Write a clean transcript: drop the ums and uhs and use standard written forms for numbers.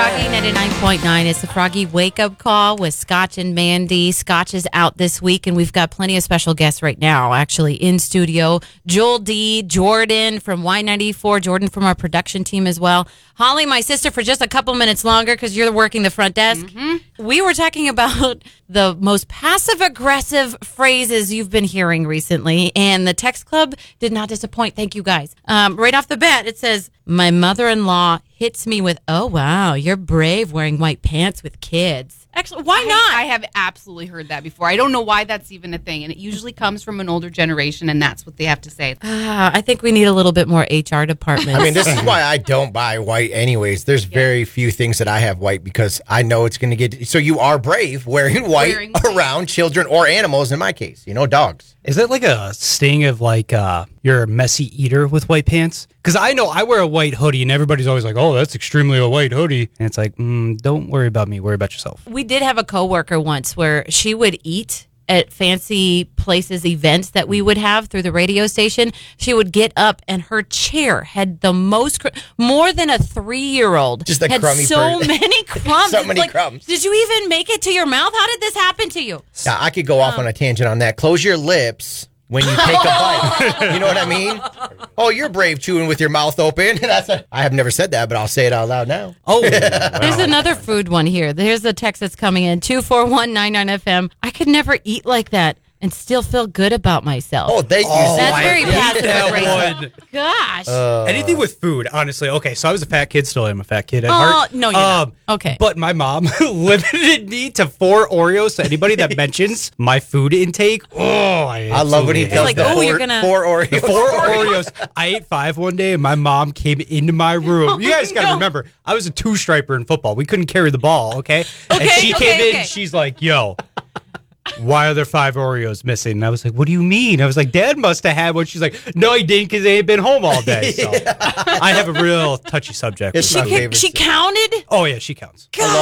Froggy 99.9. It's the Froggy Wake Up Call with Scotch and Mandy. Scotch is out this week, and we've got plenty of special guests right now, actually, in studio. Joel D., Jordan from Y94, Jordan from our production team as well. Holly, my sister, for just a couple minutes longer because you're working the front desk. Mm-hmm. We were talking about the most passive-aggressive phrases you've been hearing recently, and the text club did not disappoint. Thank you, guys. Right off the bat, it says, my mother-in-law hits me with, oh, wow, you're brave wearing white pants with kids. Actually, why not? I have absolutely heard that before. I don't know why that's even a thing, and it usually comes from an older generation, and that's what they have to say. I think we need a little bit more HR department. I mean, this is why I don't buy white anyways. There's very few things that I have white because I know it's going to get... So you are brave wearing white around children or animals, in my case, dogs. Is that like a sting of like you're a messy eater with white pants? Because I know I wear a white hoodie and everybody's always like, oh, that's extremely a white hoodie. And it's like, don't worry about me. Worry about yourself. We did have a coworker once where she would eat at fancy places, events that we would have through the radio station. She would get up and her chair had the most, more than a 3-year-old. Just a had crummy so many crumbs. So many crumbs. Did you even make it to your mouth? How did this happen to you? Now, I could go off on a tangent on that. Close your lips when you take a bite. You know what I mean? Oh, you're brave chewing with your mouth open. I have never said that, but I'll say it out loud now. Oh, There's another food one here. Here's the text that's coming in. 24199FM. I could never eat like that and still feel good about myself. Oh, thank you. That's very passive that aggressive. one. Gosh. Anything with food, honestly. Okay, so I was a fat kid, still am a fat kid at heart. No, you're not. Okay. But my mom limited me to 4 Oreos. So anybody that mentions my food intake, I love when he tells like, the you're gonna... 4 Oreos. 4 Oreos. I ate 5 one day, and my mom came into my room. You guys got to remember, I was a 2-striper in football. We couldn't carry the ball, okay? And she came in, and she's like, yo, why are there 5 Oreos missing? And I was like, what do you mean? I was like, Dad must have had one. She's like, no, he didn't because they ain't been home all day. So I have a real touchy subject. It's my favorite. She counted? Oh, yeah, she counts. God.